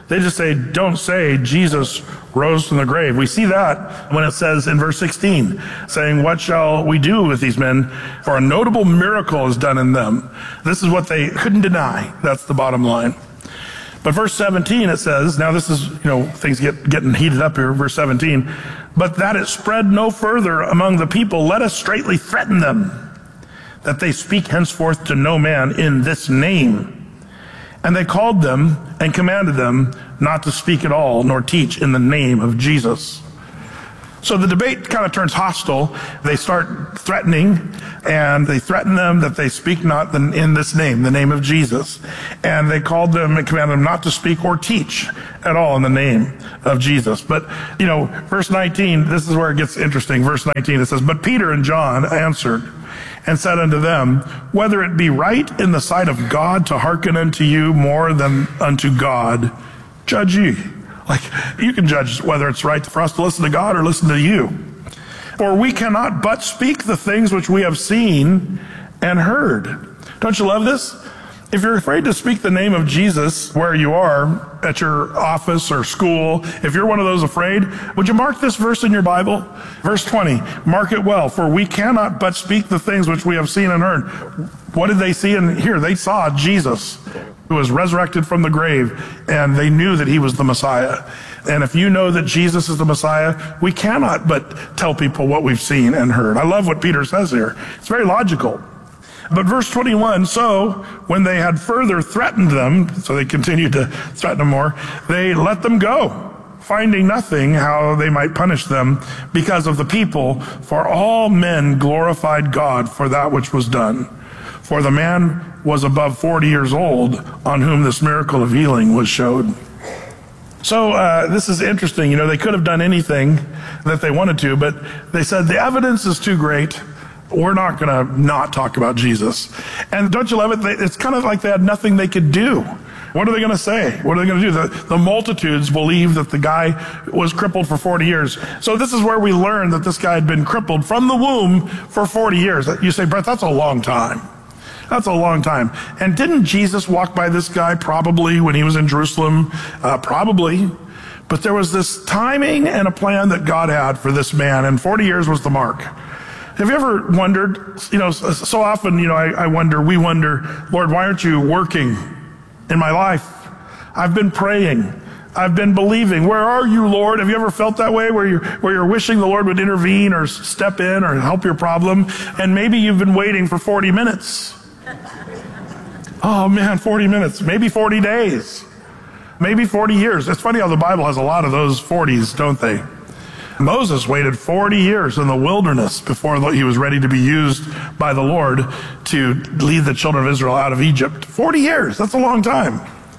They just say, don't say Jesus rose from the grave. We see that when it says in verse sixteen, saying, what shall we do with these men? For a notable miracle is done in them. This is what they couldn't deny. That's the bottom line. But verse seventeen, it says, now this is, you know, things get getting heated up here, verse seventeen, but that it spread no further among the people, let us straightly threaten them, that they speak henceforth to no man in this name. And they called them and commanded them not to speak at all, nor teach in the name of Jesus. So the debate kind of turns hostile. They start threatening, and they threaten them that they speak not in this name, the name of Jesus. And they called them and commanded them not to speak or teach at all in the name of Jesus. But, you know, verse nineteen, this is where it gets interesting. Verse nineteen, it says, but Peter and John answered and said unto them, whether it be right in the sight of God to hearken unto you more than unto God, judge ye. Like, you can judge whether it's right for us to listen to God or listen to you. For we cannot but speak the things which we have seen and heard. Don't you love this? If you're afraid to speak the name of Jesus where you are, at your office or school, if you're one of those afraid, would you mark this verse in your Bible? Verse twenty, mark it well, for we cannot but speak the things which we have seen and heard. What did they see and hear? They saw Jesus, who was resurrected from the grave, and they knew that he was the Messiah. And if you know that Jesus is the Messiah, we cannot but tell people what we've seen and heard. I love what Peter says here. It's very logical. But verse twenty-one, so when they had further threatened them, so they continued to threaten them more, they let them go, finding nothing how they might punish them because of the people, for all men glorified God for that which was done. For the man was above forty years old on whom this miracle of healing was showed. So uh, this is interesting. You know, they could have done anything that they wanted to, but they said the evidence is too great. We're not going to not talk about Jesus. And don't you love it? It's kind of like they had nothing they could do. What are they going to say? What are they going to do? The, the multitudes believe that the guy was crippled for forty years. So this is where we learn that this guy had been crippled from the womb for forty years. You say, Brett, that's a long time. That's a long time. And didn't Jesus walk by this guy probably when he was in Jerusalem? Uh, probably. But there was this timing and a plan that God had for this man, and forty years was the mark. Have you ever wondered, you know, so often, you know, I, I wonder, we wonder, Lord, why aren't you working in my life? I've been praying. I've been believing. Where are you, Lord? Have you ever felt that way where you're, where you're wishing the Lord would intervene or step in or help your problem? And maybe you've been waiting for forty minutes. Oh man, forty minutes, maybe forty days, maybe forty years. It's funny how the Bible has a lot of those forties, don't they? Moses waited forty years in the wilderness before he was ready to be used by the Lord to lead the children of Israel out of Egypt. forty years, that's a long time.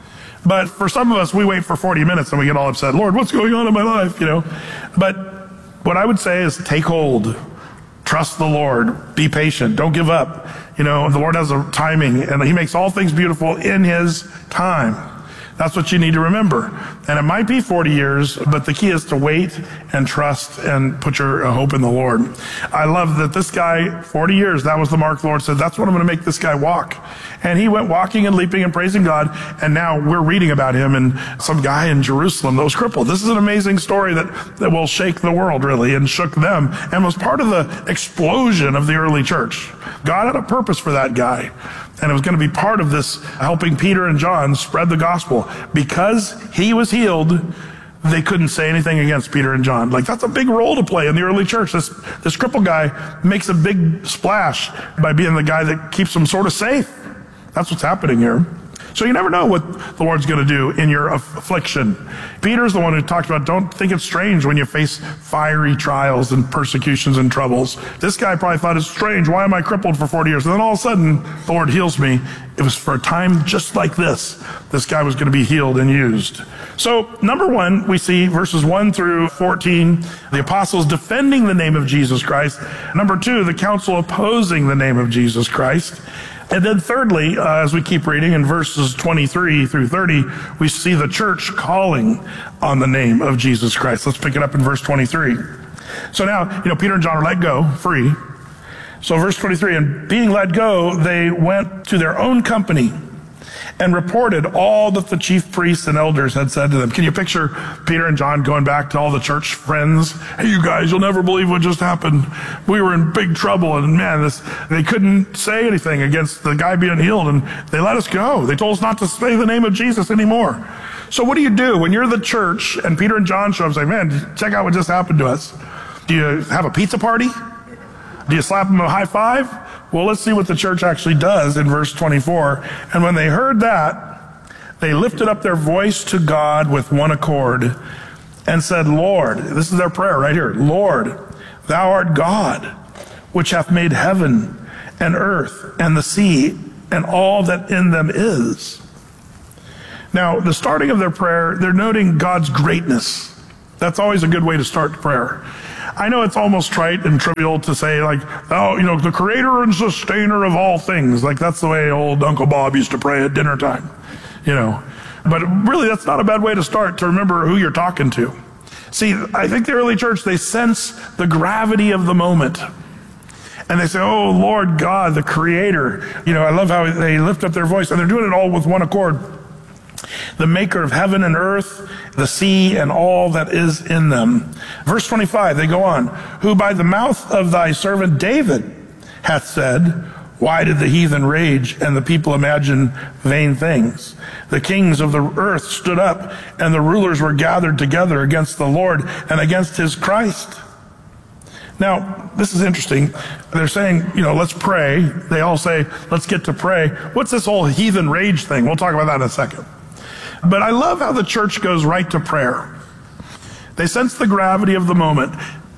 But for some of us, we wait for forty minutes and we get all upset. Lord, what's going on in my life? You know. But what I would say is take hold. Trust the Lord. Be patient. Don't give up. You know, the Lord has a timing, and he makes all things beautiful in his time. That's what you need to remember. And it might be forty years, but the key is to wait and trust and put your hope in the Lord. I love that this guy, forty years, that was the mark the Lord said, that's what I'm going to make this guy walk. And he went walking and leaping and praising God, and now we're reading about him and some guy in Jerusalem that was crippled. This is an amazing story that, that will shake the world, really, and shook them, and was part of the explosion of the early church. God had a purpose for that guy. And it was going to be part of this helping Peter and John spread the gospel. Because he was healed, they couldn't say anything against Peter and John. Like, that's a big role to play in the early church. This, this crippled guy makes a big splash by being the guy that keeps them sort of safe. That's what's happening here. So you never know what the Lord's going to do in your affliction. Peter's the one who talked about, don't think it's strange when you face fiery trials and persecutions and troubles. This guy probably thought it's strange. Why am I crippled for forty years? And then all of a sudden, the Lord heals me. It was for a time just like this. This guy was going to be healed and used. So number one, we see verses one through fourteen, the apostles defending the name of Jesus Christ. Number two, the council opposing the name of Jesus Christ. And then thirdly, uh, as we keep reading in verses twenty-three through thirty, we see the church calling on the name of Jesus Christ. Let's pick it up in verse twenty-three. So now, you know, Peter and John are let go, free. So verse twenty-three, and being let go, they went to their own company and reported all that the chief priests and elders had said to them. Can you picture Peter and John going back to all the church friends? Hey, you guys, you'll never believe what just happened. We were in big trouble, and man, this, they couldn't say anything against the guy being healed, and they let us go. They told us not to say the name of Jesus anymore. So what do you do when you're the church and Peter and John show up and say, man, check out what just happened to us? Do you have a pizza party? Do you slap them a high five? Well, let's see what the church actually does in verse twenty-four. And when they heard that, they lifted up their voice to God with one accord and said, Lord, this is their prayer right here, Lord, thou art God, which hath made heaven and earth and the sea and all that in them is. Now, the starting of their prayer, they're noting God's greatness. That's always a good way to start prayer. I know it's almost trite and trivial to say, like, oh, you know, the creator and sustainer of all things. Like, that's the way old Uncle Bob used to pray at dinner time, you know. But really, that's not a bad way to start, to remember who you're talking to. See, I think the early church, they sense the gravity of the moment. And they say, oh, Lord God, the creator. You know, I love how they lift up their voice, and they're doing it all with one accord. The maker of heaven and earth, the sea, and all that is in them. Verse twenty-five, they go on, who by the mouth of thy servant David hath said, why did the heathen rage and the people imagine vain things? The kings of the earth stood up, and the rulers were gathered together against the Lord and against his Christ. Now, this is interesting. They're saying, you know, let's pray. They all say, let's get to pray. What's this whole heathen rage thing? We'll talk about that in a second. But I love how the church goes right to prayer. They sense the gravity of the moment.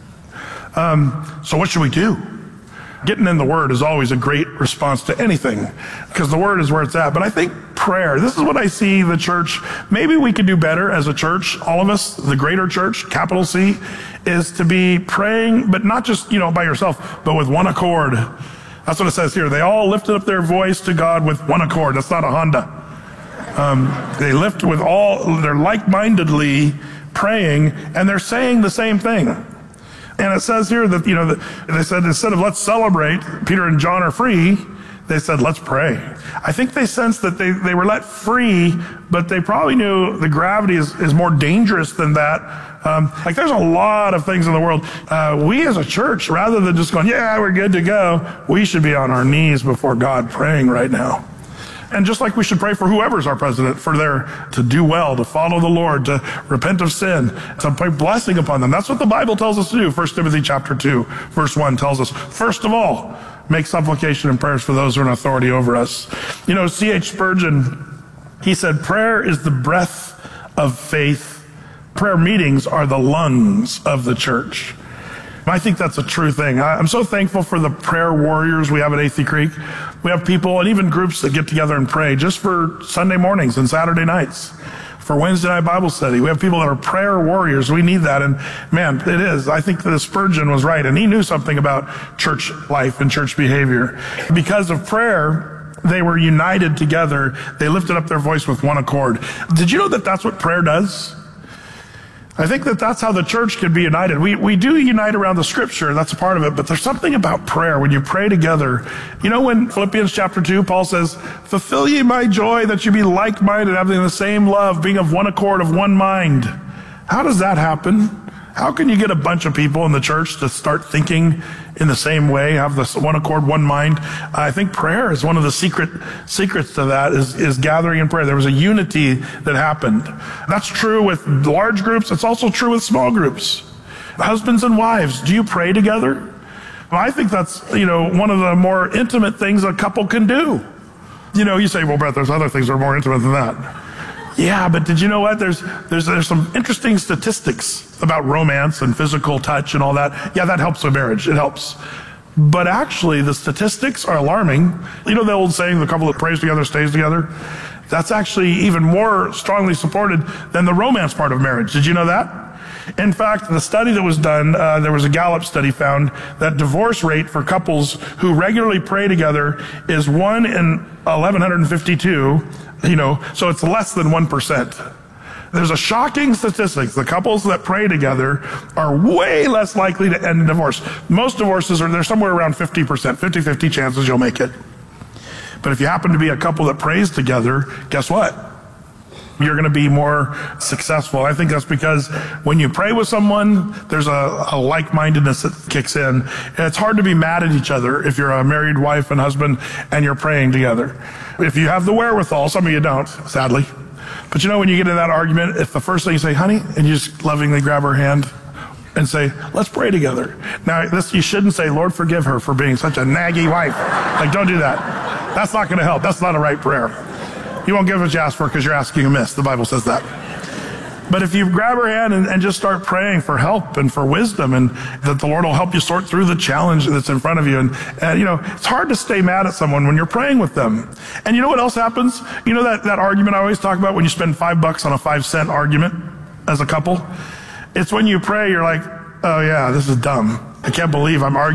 Um, so what should we do? Getting in the Word is always a great response to anything, because the Word is where it's at. But I think prayer, this is what I see the church, maybe we could do better as a church, all of us, the greater church, capital C, is to be praying, but not just, you know, by yourself, but with one accord. That's what it says here. They all lifted up their voice to God with one accord. That's not a Honda. Um, they lift with all, they're like-mindedly praying, and they're saying the same thing. And it says here that, you know, that they said instead of let's celebrate, Peter and John are free, they said let's pray. I think they sensed that they, they were let free, but they probably knew the gravity is, is more dangerous than that. Um, like there's a lot of things in the world. Uh, we as a church, rather than just going, yeah, we're good to go, we should be on our knees before God praying right now. And just like we should pray for whoever's our president, for their to do well, to follow the Lord, to repent of sin, to pray blessing upon them. That's what the Bible tells us to do. First Timothy chapter two, verse one tells us, first of all, make supplication and prayers for those who are in authority over us. You know, C H Spurgeon, he said, prayer is the breath of faith. Prayer meetings are the lungs of the church. I think that's a true thing. I'm so thankful for the prayer warriors we have at Athey Creek. We have people and even groups that get together and pray just for Sunday mornings and Saturday nights, for Wednesday night Bible study. We have people that are prayer warriors. We need that. And man, it is. I think that Spurgeon was right, and he knew something about church life and church behavior. Because of prayer, they were united together. They lifted up their voice with one accord. Did you know that that's what prayer does? I think that that's how the church can be united. We we do unite around the scripture, that's a part of it, but there's something about prayer when you pray together. You know, when Philippians chapter two, Paul says, fulfill ye my joy that you be like-minded, having the same love, being of one accord, of one mind. How does that happen? How can you get a bunch of people in the church to start thinking in the same way, have this one accord, one mind? I think prayer is one of the secret secrets to that, is, is gathering in prayer. There was a unity that happened. That's true with large groups. It's also true with small groups. Husbands and wives, do you pray together? Well, I think that's, you know, one of the more intimate things a couple can do. You know, you say, well, Brett, there's other things that are more intimate than that. Yeah, but did you know what? There's, there's, there's some interesting statistics about romance and physical touch and all that. Yeah, that helps a marriage. It helps. But actually, the statistics are alarming. You know the old saying, the couple that prays together stays together? That's actually even more strongly supported than the romance part of marriage. Did you know that? In fact, the study that was done, uh, there was a Gallup study found that divorce rate for couples who regularly pray together is one in eleven fifty-two. You know, so it's less than one percent. There's a shocking statistic. The couples that pray together are way less likely to end in divorce. Most divorces are, they're somewhere around fifty percent, fifty-fifty chances you'll make it. But if you happen to be a couple that prays together, guess what? You're going to be more successful. I think that's because when you pray with someone, there's a, a like-mindedness that kicks in. And it's hard to be mad at each other if you're a married wife and husband and you're praying together. If you have the wherewithal, some of you don't, sadly. But you know, when you get in that argument, if the first thing you say, honey, and you just lovingly grab her hand and say, let's pray together. Now, this, you shouldn't say, Lord, forgive her for being such a naggy wife. Like, don't do that. That's not going to help. That's not a right prayer. You won't get what you ask for because you're asking amiss. The Bible says that. But if you grab her hand and, and just start praying for help and for wisdom, and that the Lord will help you sort through the challenge that's in front of you. And, and you know, it's hard to stay mad at someone when you're praying with them. And you know what else happens? You know that, that argument I always talk about when you spend five bucks on a five cent argument as a couple? It's when you pray, you're like, oh yeah, this is dumb. I can't believe I'm arguing